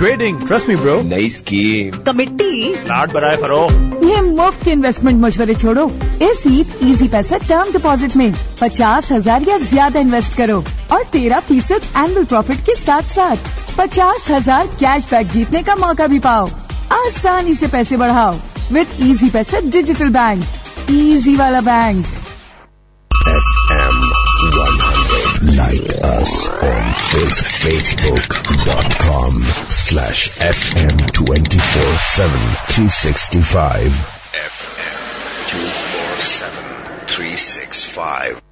Trading, trust me bro. नई scheme, committee, card बनाए furrow. ये मुफ्त के इन्वेस्टमेंट मशवरे छोड़ो। इस ईद इजी पैसा टर्म डिपॉजिट में 50,000 या ज्यादा इन्वेस्ट करो और 13% एनुअल प्रॉफिट के साथ साथ 50,000 कैशबैक जीतने का मौका भी पाओ। आसानी से पैसे बढ़ाओ विद इजी पैसा डिजिटल बैंक, इजी वाला bank. FM 100. Like us on Facebook.com/FM 24/7 365. FM 24/7 365.